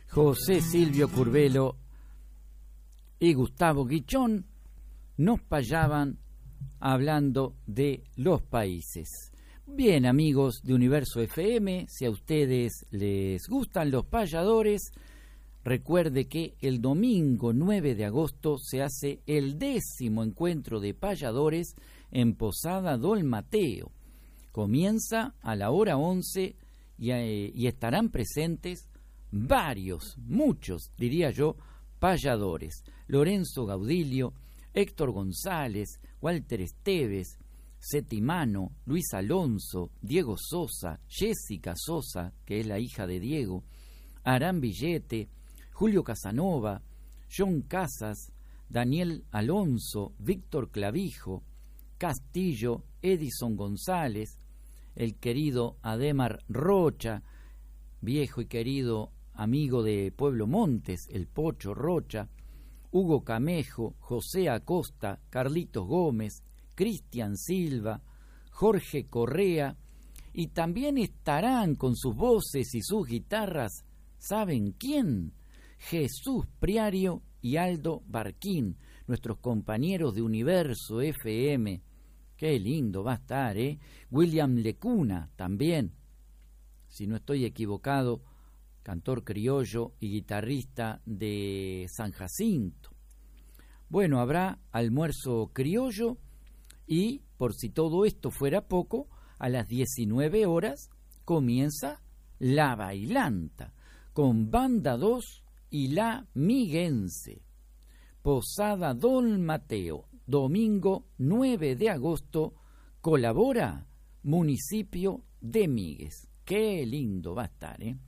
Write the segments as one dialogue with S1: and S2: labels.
S1: José Silvio Curvelo y Gustavo Guichón nos payaban hablando de los países. Bien, amigos de Universo FM, si a ustedes les gustan los payadores, recuerde que el domingo 9 de agosto se hace el 10º encuentro de payadores en Posada Dol Mateo. Comienza a la hora 11 y estarán presentes muchos, diría yo, payadores. Lorenzo Gaudilio, Héctor González, Walter Esteves, Setimano, Luis Alonso, Diego Sosa, Jessica Sosa, que es la hija de Diego, Arán Villete, Julio Casanova, John Casas, Daniel Alonso, Víctor Clavijo, Castillo, Edison González, el querido Ademar Rocha, viejo y querido amigo de Pueblo Montes, el Pocho Rocha, Hugo Camejo, José Acosta, Carlitos Gómez, Cristian Silva, Jorge Correa, y también estarán con sus voces y sus guitarras, ¿saben quién? Jesús Priario y Aldo Barquín, nuestros compañeros de Universo FM. Qué lindo va a estar, ¿eh? William Lecuna también, si no estoy equivocado, cantor criollo y guitarrista de San Jacinto. Bueno, habrá almuerzo criollo y, por si todo esto fuera poco, a las 19 horas comienza La Bailanta, con Banda 2 y La Miguense. Posada Don Mateo, domingo 9 de agosto, colabora Municipio de Migues. Qué lindo va a estar, ¿eh?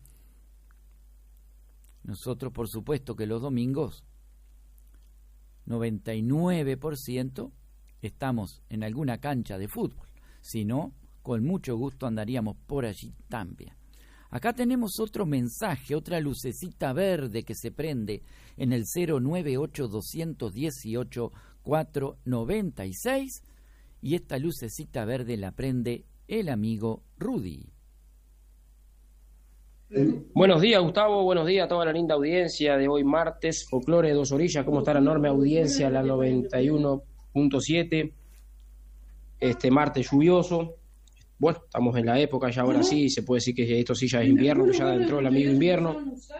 S1: Nosotros, por supuesto, que los domingos, 99% estamos en alguna cancha de fútbol. Si no, con mucho gusto andaríamos por allí también. Acá tenemos otro mensaje, otra lucecita verde que se prende en el 098-218-496, y esta lucecita verde la prende el amigo Rudy.
S2: Buenos días, Gustavo, buenos días a toda la linda audiencia de hoy martes, Folclore de Dos Orillas. ¿Cómo está la enorme audiencia, la 91.7? Martes lluvioso. Bueno, estamos en la época, ya ahora sí, se puede decir que esto sí ya es invierno, que ya entró el amigo invierno.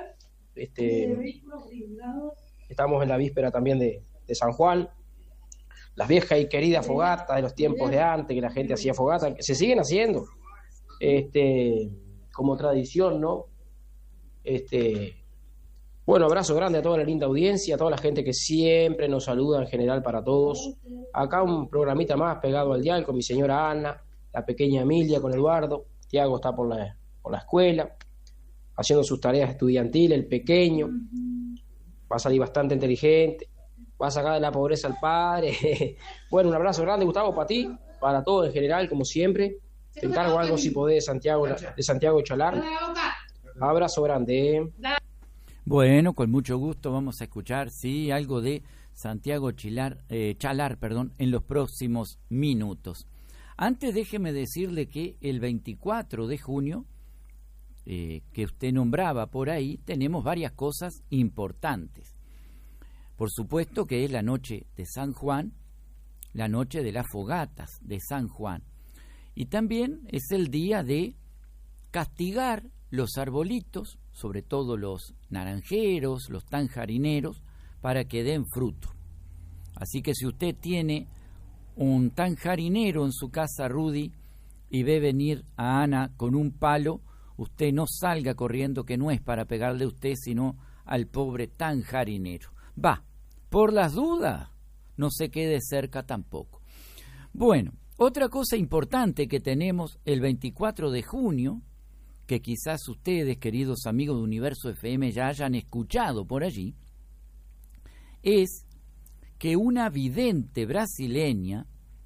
S2: Estamos en la víspera también de San Juan. Las viejas y queridas fogatas de los tiempos de antes, que la gente hacía fogatas, que se siguen haciendo. Como tradición, ¿no? Bueno, abrazo grande a toda la linda audiencia, a toda la gente que siempre nos saluda en general para todos. Acá un programita más pegado al dial con mi señora Ana, la pequeña Emilia con Eduardo. Tiago está por la escuela, haciendo sus tareas estudiantiles, el pequeño. Va a salir bastante inteligente, va a sacar de la pobreza al padre. Bueno, un abrazo grande, Gustavo, para ti, para todos en general, como siempre. Te encargo algo si podés de Santiago Chalar. Abrazo grande, ¿eh?
S1: Bueno, con mucho gusto vamos a escuchar, sí, algo de Santiago Chalar, en los próximos minutos. Antes déjeme decirle que el 24 de junio, que usted nombraba por ahí, tenemos varias cosas importantes. Por supuesto que es la noche de San Juan, la noche de las fogatas de San Juan. Y también es el día de castigar los arbolitos, sobre todo los naranjeros, los tanjarineros, para que den fruto. Así que si usted tiene un tanjarinero en su casa, Rudy, y ve venir a Ana con un palo, usted no salga corriendo, que no es para pegarle a usted, sino al pobre tanjarinero. Va, por las dudas, no se quede cerca tampoco. Bueno, otra cosa importante que tenemos el 24 de junio, que quizás ustedes, queridos amigos de Universo FM, ya hayan escuchado por allí, es que una vidente brasileña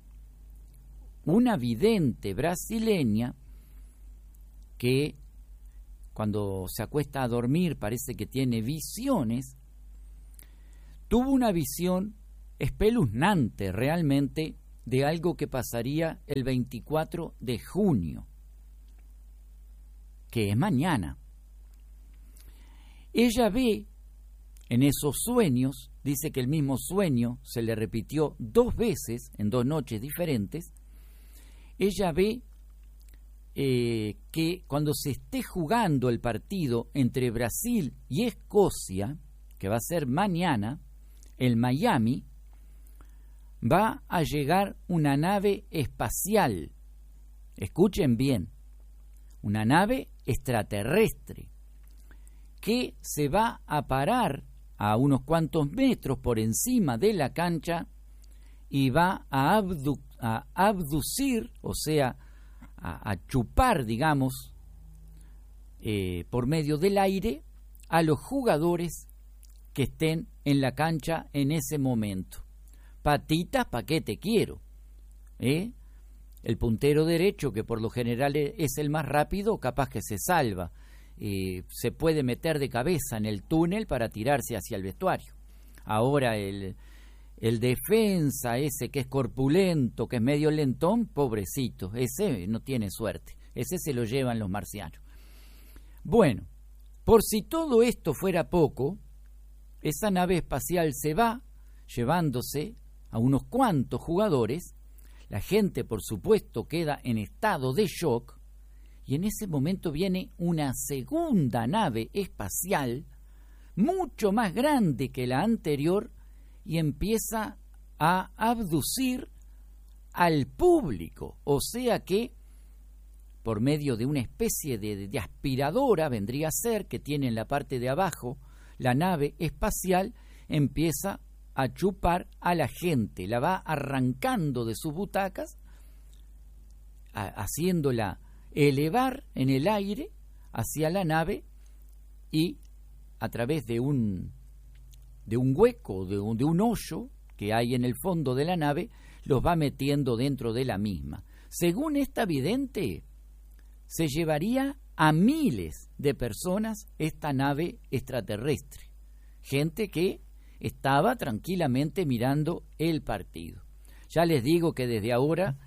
S1: que cuando se acuesta a dormir parece que tiene visiones, tuvo una visión espeluznante realmente de algo que pasaría el 24 de junio, que es mañana. ella ve en esos sueños, dice que el mismo sueño se le repitió 2 veces en 2 noches diferentes. Ella ve que cuando se esté jugando el partido entre Brasil y Escocia, que va a ser mañana, en Miami, va a llegar una nave espacial. Escuchen bien, una nave extraterrestre que se va a parar a unos cuantos metros por encima de la cancha y va a abducir, o sea, a chupar, digamos, por medio del aire a los jugadores que estén en la cancha en ese momento. Patitas, ¿pa' qué te quiero? El puntero derecho, que por lo general es el más rápido, capaz que se salva. Se puede meter de cabeza en el túnel para tirarse hacia el vestuario. Ahora el defensa, ese que es corpulento, que es medio lentón, pobrecito, ese no tiene suerte, ese se lo llevan los marcianos. Bueno, por si todo esto fuera poco, esa nave espacial se va llevándose a unos cuantos jugadores, la gente por supuesto queda en estado de shock, y en ese momento viene una segunda nave espacial, mucho más grande que la anterior, y empieza a abducir al público, o sea que por medio de una especie de aspiradora, vendría a ser, que tiene en la parte de abajo la nave espacial, empieza a chupar a la gente, la va arrancando de sus butacas, haciéndola elevar en el aire hacia la nave, y a través de un hueco, de un hoyo que hay en el fondo de la nave, los va metiendo dentro de la misma. Según esta vidente, se llevaría a miles de personas esta nave extraterrestre, gente que estaba tranquilamente mirando el partido. Ya les digo que desde ahora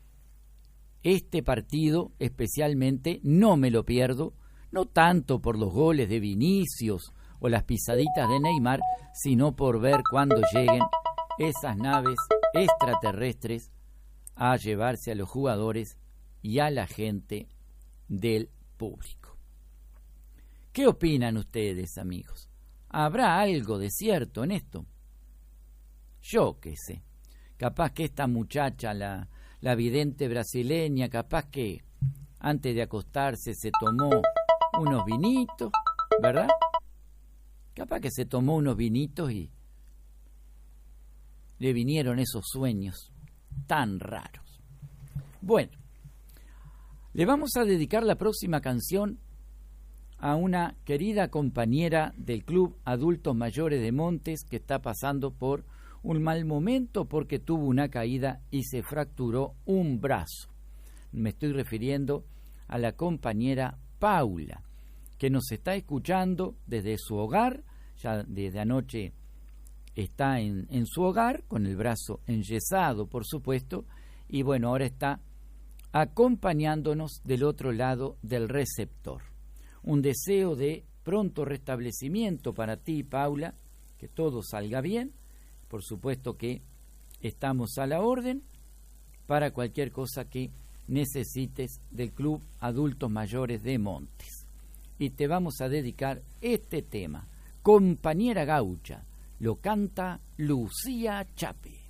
S1: este partido especialmente no me lo pierdo, no tanto por los goles de Vinicius o las pisaditas de Neymar, sino por ver cuando lleguen esas naves extraterrestres a llevarse a los jugadores y a la gente del público. ¿Qué opinan ustedes, amigos? ¿Habrá algo de cierto en esto? Yo qué sé. Capaz que esta muchacha, la vidente brasileña, capaz que antes de acostarse se tomó unos vinitos, ¿verdad? Capaz que se tomó unos vinitos y le vinieron esos sueños tan raros. Bueno, le vamos a dedicar la próxima canción a una querida compañera del Club Adultos Mayores de Montes que está pasando por un mal momento porque tuvo una caída y se fracturó un brazo. Me estoy refiriendo a la compañera Paula, que nos está escuchando desde su hogar, ya desde anoche está en su hogar, con el brazo enyesado, por supuesto, y bueno, ahora está acompañándonos del otro lado del receptor. Un deseo de pronto restablecimiento para ti, Paula, que todo salga bien. Por supuesto que estamos a la orden para cualquier cosa que necesites del Club Adultos Mayores de Montes. Y te vamos a dedicar este tema, Compañera Gaucha, lo canta Lucía Chape.